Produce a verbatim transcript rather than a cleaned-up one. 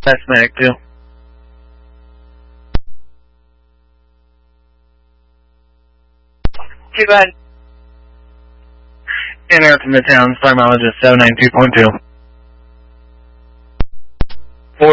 That's Medic two. Too bad. In Air from Midtown, Star mileage is seven nine two point two.